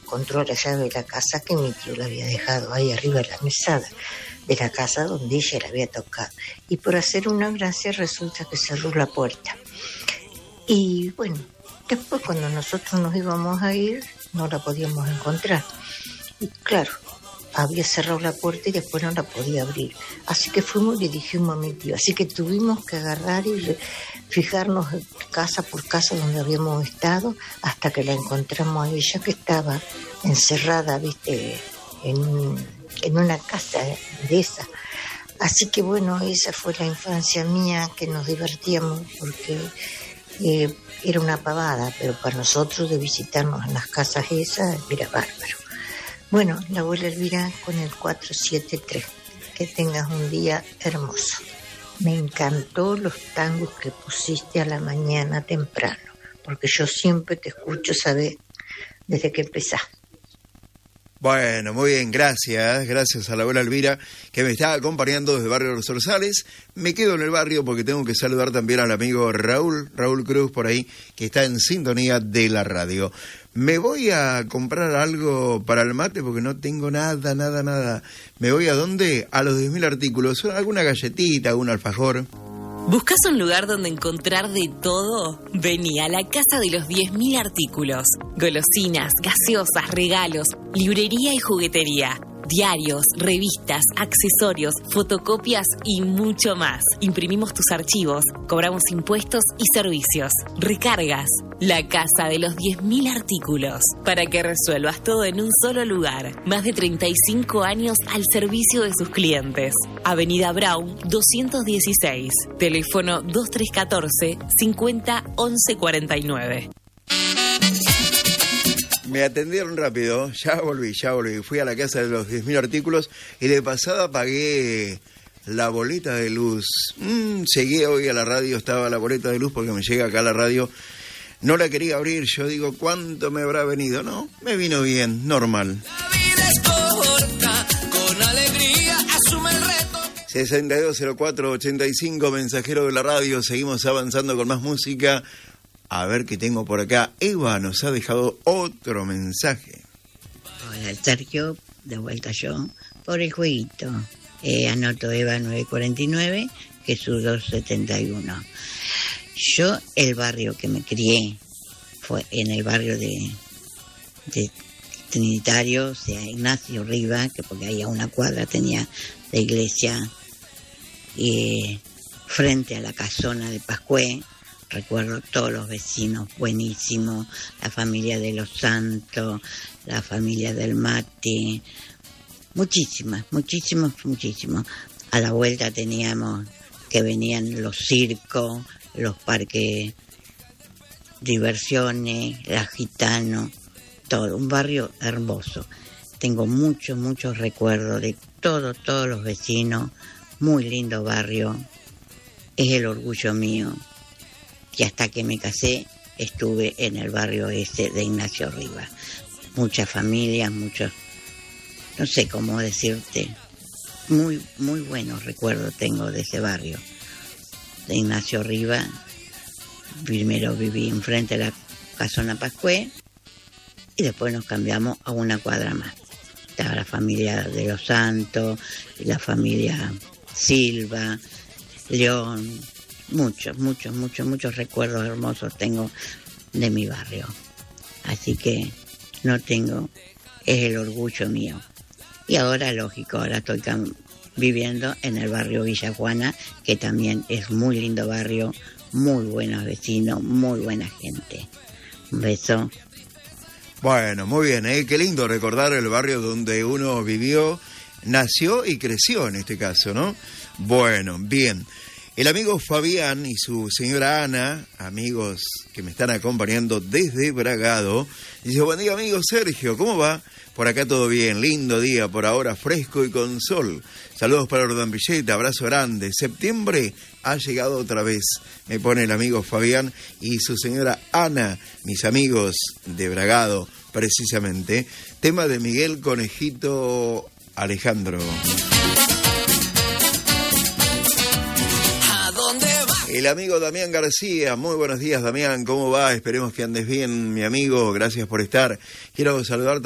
encontró la llave de la casa que mi tío la había dejado ahí arriba de la mesada de la casa donde ella la había tocado. Y por hacer una gracia resulta que cerró la puerta. Y bueno, después cuando nosotros nos íbamos a ir, no la podíamos encontrar. Y claro, había cerrado la puerta y después no la podía abrir. Así que fuimos y le dijimos a mi tío. Así que tuvimos que agarrar y fijarnos casa por casa donde habíamos estado hasta que la encontramos a ella, que estaba encerrada, viste, en una casa de esa. Así que bueno, esa fue la infancia mía, que nos divertíamos porque era una pavada, pero para nosotros de visitarnos en las casas esas era bárbaro. Bueno, la abuela Elvira con el 473. Que tengas un día hermoso. Me encantó los tangos que pusiste a la mañana temprano, porque yo siempre te escucho, ¿sabes? Desde que empezaste. Bueno, muy bien, gracias a la abuela Elvira, que me está acompañando desde Barrio Los Orzales. Me quedo en el barrio porque tengo que saludar también al amigo Raúl Cruz por ahí, que está en sintonía de la radio. Me voy a comprar algo para el mate porque no tengo nada. ¿Me voy a dónde? A los 10.000 artículos, alguna galletita, algún alfajor. ¿Buscas un lugar donde encontrar de todo? Vení a la Casa de los 10.000 artículos. Golosinas, gaseosas, regalos, librería y juguetería. Diarios, revistas, accesorios, fotocopias y mucho más. Imprimimos tus archivos, cobramos impuestos y servicios. Recargas. La Casa de los 10.000 artículos. Para que resuelvas todo en un solo lugar. Más de 35 años al servicio de sus clientes. Avenida Brown, 216. Teléfono 2314 50 11 49. Me atendieron rápido, ya volví. Fui a la Casa de los 10.000 artículos y de pasada pagué la boleta de luz. Llegué hoy a la radio, estaba la boleta de luz porque me llega acá a la radio. No la quería abrir, yo digo, ¿cuánto me habrá venido? No, me vino bien, normal. La vida es corta, con alegría asume el reto. 620485, mensajero de la radio, seguimos avanzando con más música. A ver qué tengo por acá. Eva nos ha dejado otro mensaje. Hola, Sergio, de vuelta yo, por el jueguito. Anoto Eva 949, Jesús 271. Yo, el barrio que me crié fue en el barrio de Trinitario, o sea, Ignacio Riva, que porque ahí a una cuadra tenía la iglesia, frente a la casona de Pascué. Recuerdo todos los vecinos, buenísimos, la familia de los Santos, la familia del Mate, muchísimos. A la vuelta teníamos que venían los circos, los parques, diversiones, la Gitano, todo, un barrio hermoso. Tengo muchos recuerdos de todos los vecinos, muy lindo barrio, es el orgullo mío. Y hasta que me casé estuve en el barrio ese de Ignacio Rivas. Muchas familias, no sé cómo decirte, muy buenos recuerdos tengo de ese barrio. De Ignacio Rivas, primero viví enfrente de la casona Pascué y después nos cambiamos a una cuadra más. Estaba la familia de los Santos, la familia Silva, León. Muchos recuerdos hermosos tengo de mi barrio. Así que es el orgullo mío. Y ahora, lógico, estoy viviendo en el barrio Villa Juana, que también es muy lindo barrio, muy buenos vecinos, muy buena gente. Un beso. Bueno, muy bien, qué lindo recordar el barrio donde uno vivió, nació y creció en este caso, ¿no? Bueno, bien. El amigo Fabián y su señora Ana, amigos que me están acompañando desde Bragado, dice, buen día amigo Sergio, ¿cómo va? Por acá todo bien, lindo día, por ahora fresco y con sol. Saludos para Ordambilleta, abrazo grande. Septiembre ha llegado otra vez, me pone el amigo Fabián y su señora Ana, mis amigos de Bragado, precisamente. Tema de Miguel Conejito Alejandro. El amigo Damián García, muy buenos días Damián, ¿cómo va? Esperemos que andes bien, mi amigo, gracias por estar. Quiero saludarte